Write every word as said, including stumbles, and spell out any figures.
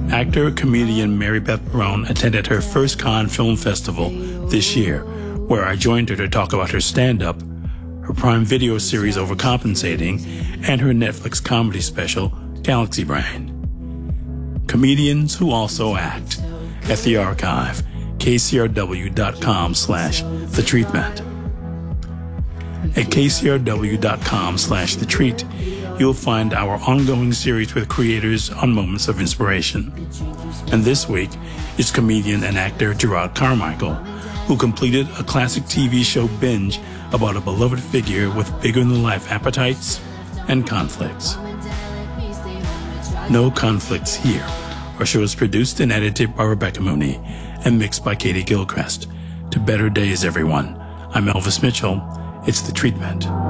Actor, comedian Mary Beth Barone attended her first Cannes Film Festival this year, where I joined her to talk about her stand-up, her Prime Video series Overcompensating, and her Netflix comedy special, Galaxy Brain. Comedians who also act at the archive, kcrw.com slash the treatment. At kcrw.com slash the treat, you'll find our ongoing series with creators on Moments of Inspiration. And this week, it's comedian and actor Gerard Carmichael, who completed a classic T V show binge about a beloved figure with bigger-than-life appetites and conflicts. No Conflicts Here. Our show is produced and edited by Rebecca Mooney and mixed by Katie Gilchrist. To better days, everyone. I'm Elvis Mitchell. It's The Treatment.